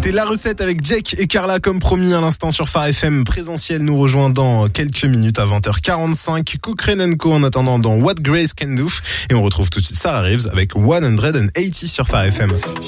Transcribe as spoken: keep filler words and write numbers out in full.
C'était la recette avec Jack et Carla comme promis à l'instant sur Phare F M. Présentiel nous rejoint dans quelques minutes à vingt heures quarante-cinq. Cochrane and Co en attendant dans What Grace Can Do. Et on retrouve tout de suite Sarah Reeves avec cent quatre-vingts sur Phare F M.